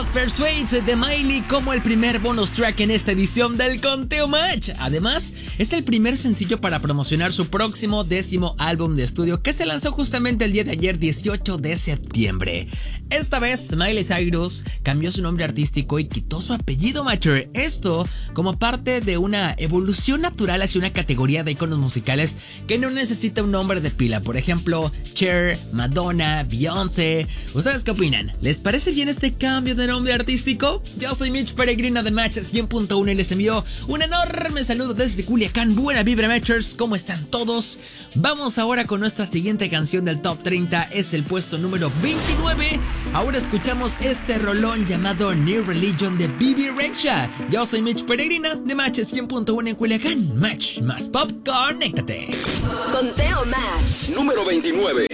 Just Persuades de Miley como el primer bonus track en esta edición del Conteo Match. Además, es el primer sencillo para promocionar su próximo 10º álbum de estudio que se lanzó justamente el día de ayer, 18 de septiembre. Esta vez, Miley Cyrus cambió su nombre artístico y quitó su apellido Mature. Esto como parte de una evolución natural hacia una categoría de iconos musicales que no necesita un nombre de pila. Por ejemplo, Cher, Madonna, Beyoncé. ¿Ustedes qué opinan? ¿Les parece bien este cambio de nombre artístico? Yo soy Mitch Peregrina de Match 100.1 y les envío un enorme saludo desde Culiacán. Buena vibra, Matchers. ¿Cómo están todos? Vamos ahora con nuestra siguiente canción del Top 30. Es el puesto número 29. Ahora escuchamos este rolón llamado New Religion de Bibi Rexha. Yo soy Mitch Peregrina de Match 100.1 en Culiacán. Match más pop, conéctate. Conteo Match número 29.